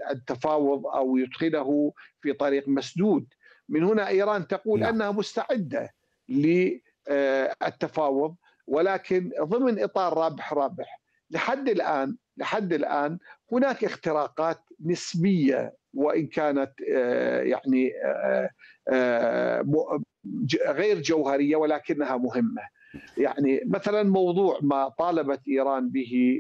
التفاوض أو يدخله في طريق مسدود. من هنا إيران تقول نعم. أنها مستعدة للتفاوض، ولكن ضمن إطار رابح رابح. لحد الآن هناك اختراقات نسبية، وإن كانت يعني غير جوهرية ولكنها مهمة. يعني مثلا موضوع ما طالبت إيران به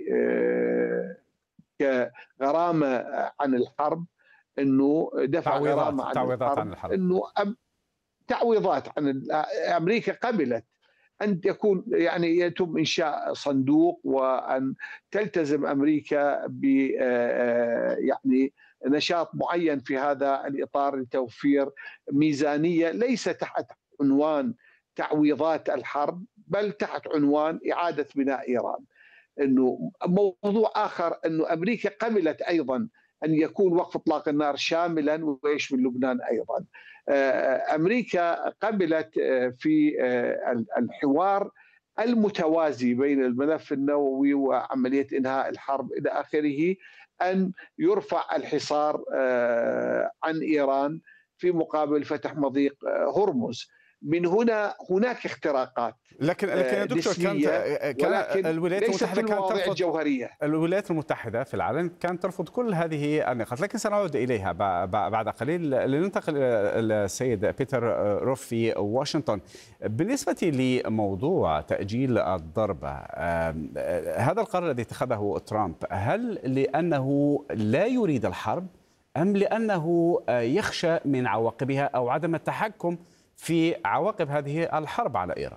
كغرامة عن الحرب، أنه دفع غرامة عن تعويضات عن الحرب، الحرب. أنه تعويضات عن أمريكا قبلت أن يكون يعني يتم إنشاء صندوق، وأن تلتزم أمريكا ب يعني نشاط معين في هذا الإطار لتوفير ميزانية ليس تحت عنوان تعويضات الحرب، بل تحت عنوان إعادة بناء إيران. انه موضوع اخر انه امريكا قبلت ايضا ان يكون وقف اطلاق النار شاملا ويشمل لبنان ايضا. امريكا قبلت في الحوار المتوازي بين الملف النووي وعمليه انهاء الحرب الى اخره ان يرفع الحصار عن ايران في مقابل فتح مضيق هرمز. من هنا هناك اختراقات لكن يا دكتور، نسبيه، كان ولكن الولايات ليست في المتحدة كانت المواضيع ترفض. الجوهرية. الولايات المتحدة في العلن كانت ترفض كل هذه النقاط، لكن سنعود إليها بعد قليل. لننتقل إلى السيد بيتر روف في واشنطن. بالنسبة لموضوع تأجيل الضربة، هذا القرار الذي اتخذه ترامب، هل لأنه لا يريد الحرب أم لأنه يخشى من عواقبها أو عدم التحكم في عواقب هذه الحرب على إيران؟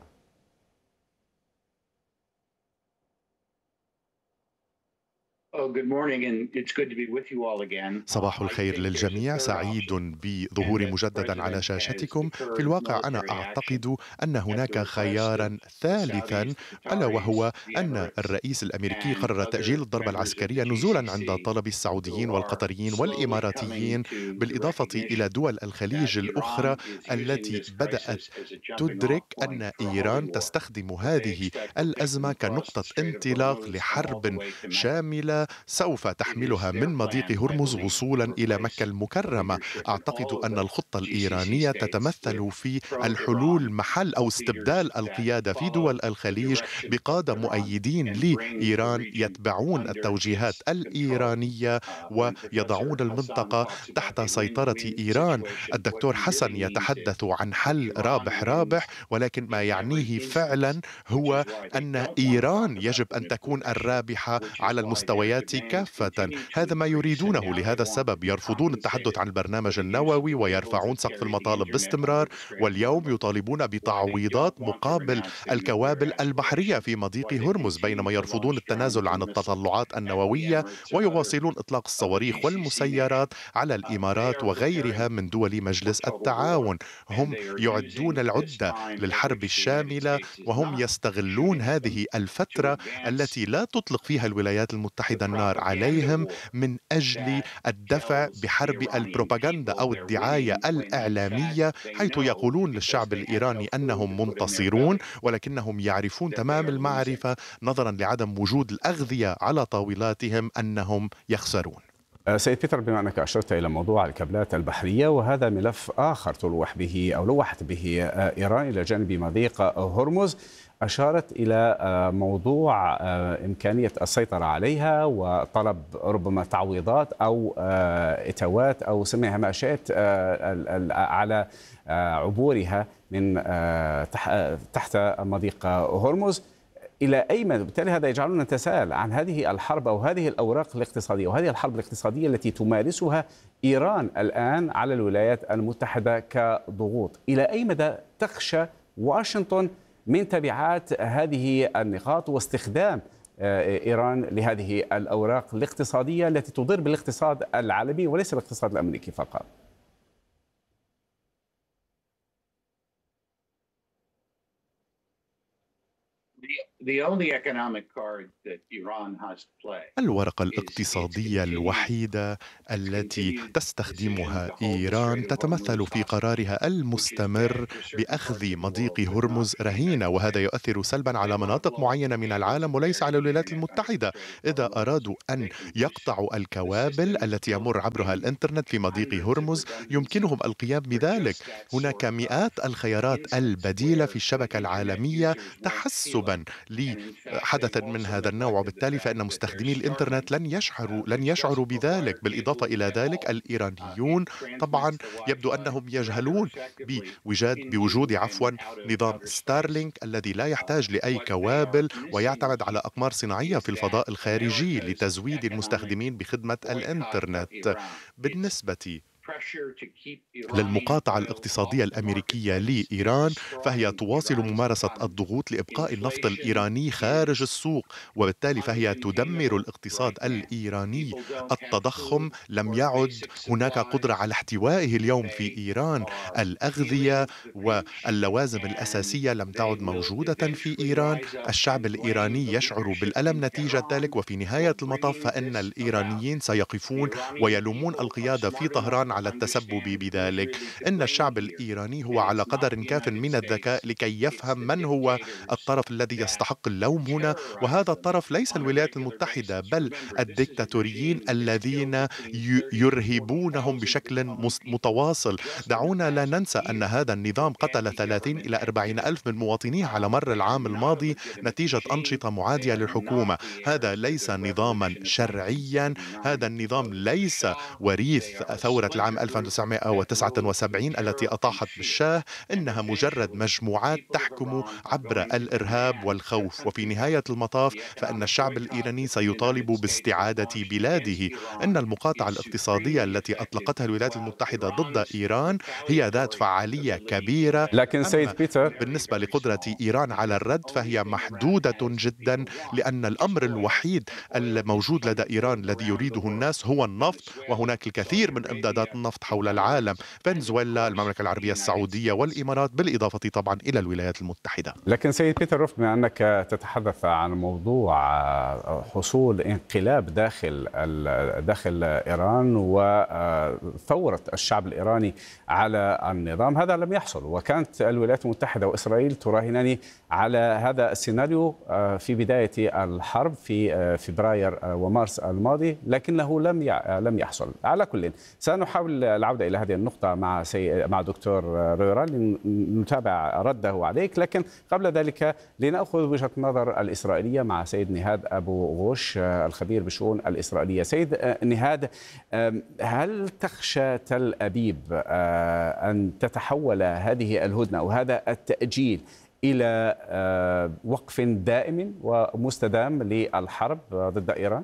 صباح الخير للجميع، سعيد بظهوري مجددا على شاشتكم. في الواقع أنا أعتقد أن هناك خيارا ثالثا، ألا وهو أن الرئيس الأمريكي قرر تأجيل الضربة العسكرية نزولا عند طلب السعوديين والقطريين والإماراتيين، بالإضافة إلى دول الخليج الأخرى التي بدأت تدرك أن إيران تستخدم هذه الأزمة كنقطة انطلاق لحرب شاملة سوف تحملها من مضيق هرمز وصولا إلى مكة المكرمة. أعتقد أن الخطة الإيرانية تتمثل في الحلول محل أو استبدال القيادة في دول الخليج بقادة مؤيدين لإيران يتبعون التوجيهات الإيرانية ويضعون المنطقة تحت سيطرة إيران. الدكتور حسن يتحدث عن حل رابح رابح، ولكن ما يعنيه فعلا هو أن إيران يجب أن تكون الرابحة على المستويات كافة. هذا ما يريدونه، لهذا السبب يرفضون التحدث عن البرنامج النووي ويرفعون سقف المطالب باستمرار، واليوم يطالبون بتعويضات مقابل الكوابل البحرية في مضيق هرمز، بينما يرفضون التنازل عن التطلعات النووية ويواصلون إطلاق الصواريخ والمسيرات على الإمارات وغيرها من دول مجلس التعاون. هم يعدون العدة للحرب الشاملة، وهم يستغلون هذه الفترة التي لا تطلق فيها الولايات المتحدة النار عليهم من أجل الدفع بحرب البروباغندا أو الدعاية الإعلامية، حيث يقولون للشعب الإيراني أنهم منتصرون، ولكنهم يعرفون تمام المعرفة نظرا لعدم وجود الأغذية على طاولاتهم أنهم يخسرون. سيد بيتر، بما أنك أشرت إلى موضوع الكابلات البحرية، وهذا ملف آخر لوحت به إيران إلى جانب مضيق هرمز، أشارت إلى موضوع إمكانية السيطرة عليها وطلب ربما تعويضات أو إتاوات أو سميها ما شئت على عبورها من تحت مضيق هرمز. إلى أي مدى؟ بالتالي هذا يجعلنا نتساءل عن هذه الحرب أو هذه الأوراق الاقتصادية وهذه الحرب الاقتصادية التي تمارسها إيران الآن على الولايات المتحدة كضغوط. إلى أي مدى تخشى واشنطن من تبعات هذه النقاط واستخدام إيران لهذه الأوراق الاقتصادية التي تضر بالاقتصاد العالمي وليس الاقتصاد الأمريكي فقط؟ الورقة الاقتصادية الوحيدة التي تستخدمها إيران تتمثل في قرارها المستمر بأخذ مضيق هرمز رهينة، وهذا يؤثر سلبا على مناطق معينة من العالم وليس على الولايات المتحدة. إذا أرادوا أن يقطعوا الكوابل التي يمر عبرها الإنترنت في مضيق هرمز يمكنهم القيام بذلك. هناك مئات الخيارات البديلة في الشبكة العالمية تحسبا لحدث من هذا النوع، وبالتالي فإن مستخدمي الإنترنت لن يشعروا بذلك. بالإضافة إلى ذلك الإيرانيون طبعا يبدو أنهم يجهلون بوجود نظام ستارلينك الذي لا يحتاج لأي كوابل ويعتمد على أقمار صناعية في الفضاء الخارجي لتزويد المستخدمين بخدمة الإنترنت. بالنسبة للمقاطعة الاقتصادية الأمريكية لإيران فهي تواصل ممارسة الضغوط لإبقاء النفط الإيراني خارج السوق، وبالتالي فهي تدمر الاقتصاد الإيراني. التضخم لم يعد هناك قدرة على احتوائه اليوم في إيران. الأغذية واللوازم الأساسية لم تعد موجودة في إيران. الشعب الإيراني يشعر بالألم نتيجة ذلك، وفي نهاية المطاف فإن الإيرانيين سيقفون ويلومون القيادة في طهران على التسبب بذلك. إن الشعب الإيراني هو على قدر كاف من الذكاء لكي يفهم من هو الطرف الذي يستحق اللوم هنا، وهذا الطرف ليس الولايات المتحدة بل الدكتاتوريين الذين يرهبونهم بشكل متواصل. دعونا لا ننسى أن هذا النظام قتل 30 إلى 40 ألف من مواطنيه على مر العام الماضي نتيجة أنشطة معادية للحكومة. هذا ليس نظاما شرعيا، هذا النظام ليس وريث ثورة العام 1979 التي أطاحت بالشاه. إنها مجرد مجموعات تحكم عبر الإرهاب والخوف، وفي نهاية المطاف فإن الشعب الإيراني سيطالب باستعادة بلاده. إن المقاطعة الاقتصادية التي أطلقتها الولايات المتحدة ضد إيران هي ذات فعالية كبيرة، لكن سيد بيتر، بالنسبة لقدرة إيران على الرد فهي محدودة جدا، لأن الأمر الوحيد الموجود لدى إيران الذي يريده الناس هو النفط، وهناك الكثير من إمدادات النفط حول العالم: فنزويلا، المملكة العربية السعودية والإمارات، بالإضافة طبعا إلى الولايات المتحدة. لكن سيد بيتر روف، بما أنك تتحدث عن موضوع حصول انقلاب داخل إيران وثورة الشعب الإيراني على النظام، هذا لم يحصل، وكانت الولايات المتحدة وإسرائيل تراهنان على هذا السيناريو في بداية الحرب في فبراير ومارس الماضي، لكنه لم يحصل. على كل، سنحاول العودة إلى هذه النقطة مع دكتور رويران لنتابع رده عليك، لكن قبل ذلك لنأخذ وجهة النظر الإسرائيلية مع سيد نهاد أبو غوش الخبير بالشؤون الإسرائيلية. سيد نهاد، هل تخشى تل أبيب أن تتحول هذه الهدنة أو هذا التأجيل إلى وقف دائم ومستدام للحرب ضد إيران؟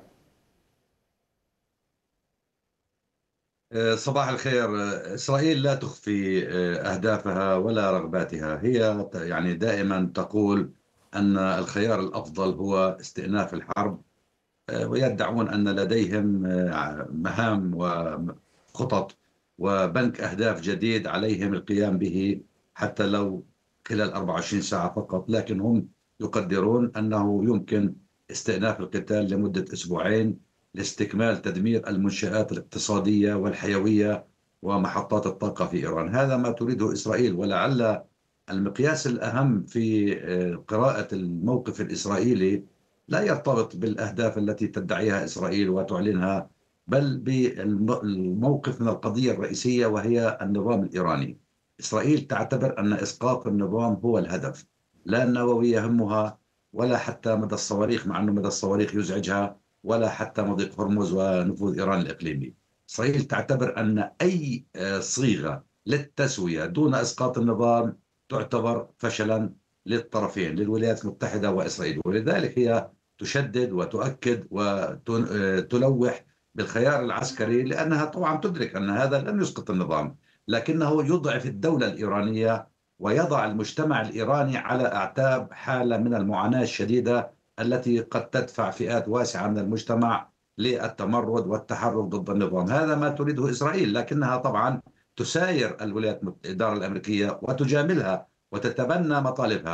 صباح الخير. إسرائيل لا تخفي أهدافها ولا رغباتها. هي يعني دائما تقول أن الخيار الأفضل هو استئناف الحرب، ويدعون أن لديهم مهام وخطط وبنك أهداف جديد عليهم القيام به حتى لو خلال 24 ساعة فقط، لكن هم يقدرون أنه يمكن استئناف القتال لمدة أسبوعين لاستكمال تدمير المنشآت الاقتصادية والحيوية ومحطات الطاقة في إيران. هذا ما تريده إسرائيل، ولعل المقياس الأهم في قراءة الموقف الإسرائيلي لا يرتبط بالأهداف التي تدعيها إسرائيل وتعلنها، بل بالموقف من القضية الرئيسية وهي النظام الإيراني. إسرائيل تعتبر أن إسقاط النظام هو الهدف، لا النووي يهمها ولا حتى مدى الصواريخ، مع أنه مدى الصواريخ يزعجها، ولا حتى مضيق هرمز ونفوذ إيران الإقليمي. إسرائيل تعتبر أن أي صيغة للتسوية دون إسقاط النظام تعتبر فشلا للطرفين، للولايات المتحدة وإسرائيل، ولذلك هي تشدد وتؤكد وتلوح بالخيار العسكري، لأنها طبعا تدرك أن هذا لن يسقط النظام، لكنه يضعف الدولة الإيرانية ويضع المجتمع الإيراني على أعتاب حالة من المعاناة الشديدة التي قد تدفع فئات واسعة من المجتمع للتمرد والتحرك ضد النظام. هذا ما تريده إسرائيل، لكنها طبعا تساير الولايات الإدارة الأمريكية وتجاملها وتتبنى مطالبها.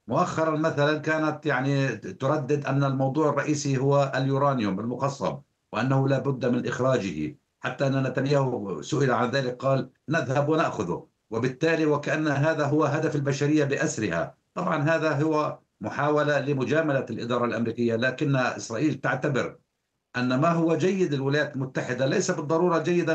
مؤخرا مثلا كانت يعني تردد أن الموضوع الرئيسي هو اليورانيوم المخصب، وأنه لا بد من إخراجه، حتى أن نتنياهو سئل عن ذلك قال نذهب ونأخذه، وبالتالي وكأن هذا هو هدف البشرية بأسرها. طبعا هذا هو محاولة لمجاملة الإدارة الأمريكية، لكن إسرائيل تعتبر أن ما هو جيد للولايات المتحدة ليس بالضرورة جيدا